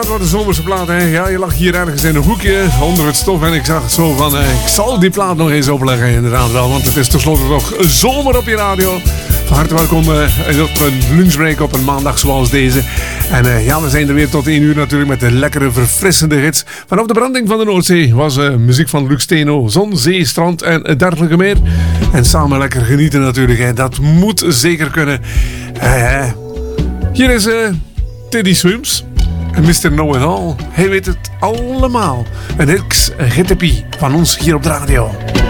wat een zomerse plaat, hè? Ja, je lag hier ergens in een hoekje onder het stof en ik zag zo van, ik zal die plaat nog eens opleggen, inderdaad wel, want het is tenslotte nog zomer op je radio. Van harte welkom op een lunchbreak op een maandag zoals deze. En ja, we zijn er weer tot 1 uur natuurlijk met de lekkere, verfrissende hits. Vanaf de branding van de Noordzee was muziek van Luc Steno, zon, zee, strand en dergelijke meer. En samen lekker genieten natuurlijk, hè. Dat moet zeker kunnen. Hier is Teddy Swims en Mr. Know-It-All. Hij weet het allemaal. Een X-gittepie van ons hier op de radio.